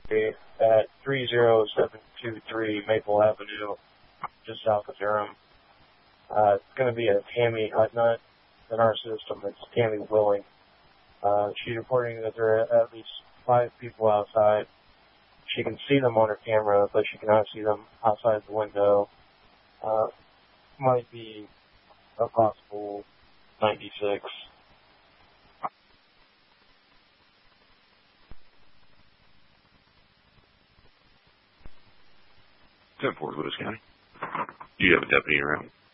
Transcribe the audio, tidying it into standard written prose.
at 30723 Maple Avenue, just south of Durham. It's going to be a Tammy, not in our system, it's Tammy Willing. She's reporting that there are at least 5 people outside. She can see them on her camera, but she cannot see them outside the window. Might be a possible 96. 10-4, Lewis County. Do you have a deputy around?